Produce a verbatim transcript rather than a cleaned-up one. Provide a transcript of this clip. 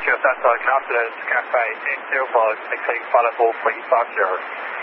Oscar Santa Confidence, Cafe, and Airport, six eight five four three five zero.